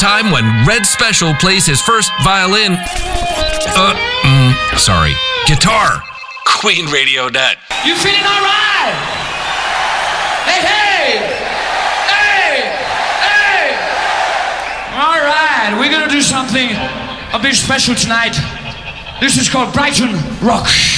time when Red Special plays his first violin. Guitar. QueenRadio.net. You feeling all right? Hey! All right, we're gonna do something a bit special tonight. This is called Brighton Rock.